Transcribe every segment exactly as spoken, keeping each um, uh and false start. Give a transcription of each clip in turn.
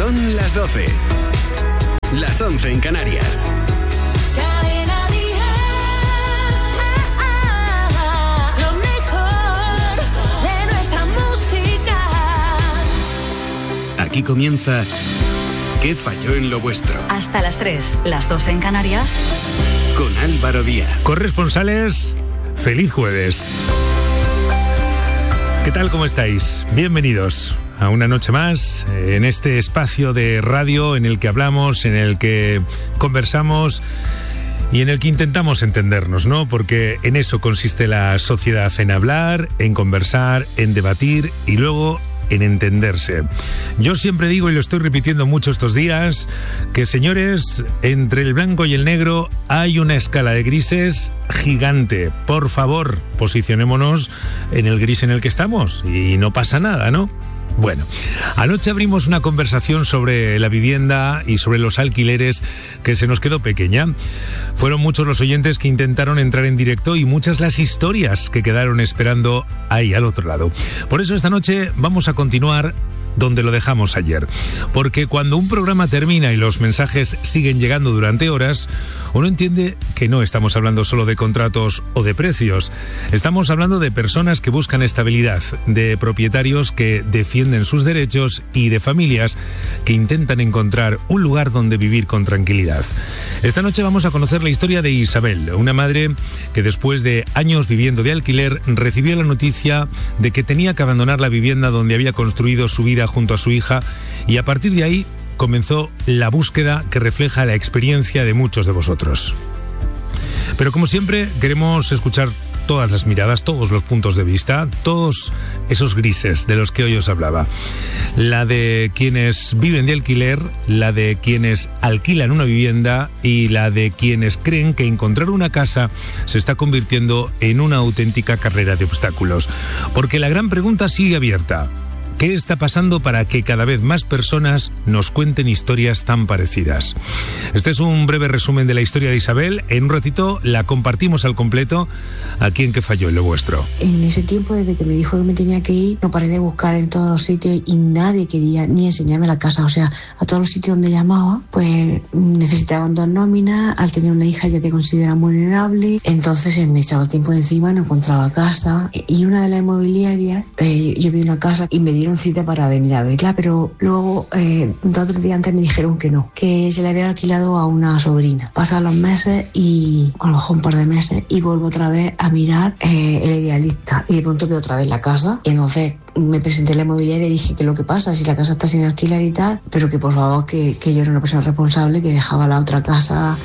Son las doce. Las once en Canarias. Cadena Dial. Lo mejor de nuestra música. Aquí comienza ¿Qué falló en lo vuestro? Hasta las tres, las dos en Canarias. Con Álvaro Díaz. Corresponsales, feliz jueves. ¿Qué tal? ¿Cómo estáis? Bienvenidos a una noche más en este espacio de radio en el que hablamos, en el que conversamos y en el que intentamos entendernos, ¿no? Porque en eso consiste la sociedad, en hablar, en conversar, en debatir y luego en entenderse. Yo siempre digo, y lo estoy repitiendo mucho estos días, que señores, entre el blanco y el negro hay una escala de grises gigante. Por favor, posicionémonos en el gris en el que estamos y no pasa nada, ¿no? Bueno, anoche abrimos una conversación sobre la vivienda y sobre los alquileres que se nos quedó pequeña. Fueron muchos los oyentes que intentaron entrar en directo y muchas las historias que quedaron esperando ahí al otro lado. Por eso esta noche vamos a continuar donde lo dejamos ayer. Porque cuando un programa termina y los mensajes siguen llegando durante horas, uno entiende que no estamos hablando solo de contratos o de precios. Estamos hablando de personas que buscan estabilidad, de propietarios que defienden sus derechos y de familias que intentan encontrar un lugar donde vivir con tranquilidad. Esta noche vamos a conocer la historia de Isabel, una madre que después de años viviendo de alquiler recibió la noticia de que tenía que abandonar la vivienda donde había construido su vida junto a su hija, y a partir de ahí comenzó la búsqueda que refleja la experiencia de muchos de vosotros. Pero como siempre queremos escuchar todas las miradas, todos los puntos de vista, todos esos grises de los que hoy os hablaba. La de quienes viven de alquiler, la de quienes alquilan una vivienda y la de quienes creen que encontrar una casa se está convirtiendo en una auténtica carrera de obstáculos. Porque la gran pregunta sigue abierta. ¿Qué está pasando para que cada vez más personas nos cuenten historias tan parecidas? Este es un breve resumen de la historia de Isabel. En un ratito la compartimos al completo aquí en ¿Qué falló en lo vuestro? En ese tiempo, desde que me dijo que me tenía que ir, no paré de buscar en todos los sitios y nadie quería ni enseñarme la casa. O sea, a todos los sitios donde llamaba, pues necesitaban dos nóminas. Al tener una hija ya te consideran vulnerable. Entonces me echaba el tiempo de encima, no encontraba casa. Y una de las inmobiliarias, eh, yo vi una casa y me dieron cita para venir a verla, pero luego eh, dos o tres días antes me dijeron que no, que se le había alquilado a una sobrina. Pasan los meses y a lo mejor un par de meses y vuelvo otra vez a mirar eh, El Idealista y de pronto veo otra vez la casa y entonces me presenté a la inmobiliaria y dije que lo que pasa, si la casa está sin alquilar y tal, pero que por favor que, que yo era una persona responsable, que dejaba la otra casa.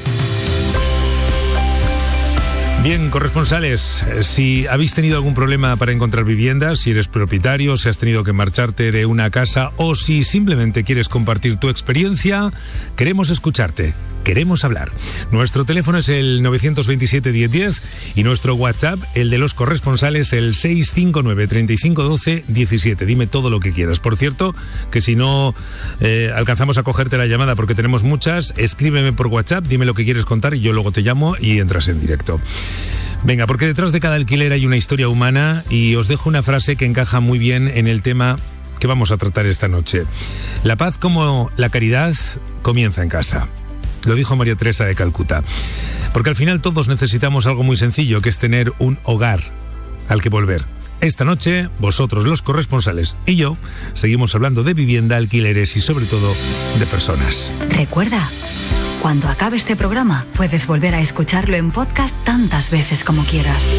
Bien, corresponsales, si habéis tenido algún problema para encontrar viviendas, si eres propietario, si has tenido que marcharte de una casa o si simplemente quieres compartir tu experiencia, queremos escucharte, queremos hablar. Nuestro teléfono es el nueve dos siete, diez diez y nuestro WhatsApp, el de los corresponsales, el seis cinco nueve, treinta y cinco, doce, diecisiete. Dime todo lo que quieras. Por cierto, que si no eh, alcanzamos a cogerte la llamada porque tenemos muchas, escríbeme por WhatsApp, dime lo que quieres contar y yo luego te llamo y entras en directo. Venga, porque detrás de cada alquiler hay una historia humana y os dejo una frase que encaja muy bien en el tema que vamos a tratar esta noche. La paz como la caridad comienza en casa. Lo dijo María Teresa de Calcuta. Porque al final todos necesitamos algo muy sencillo, que es tener un hogar al que volver. Esta noche, vosotros los corresponsales y yo seguimos hablando de vivienda, alquileres y sobre todo de personas. Recuerda, cuando acabe este programa puedes volver a escucharlo en podcast tantas veces como quieras.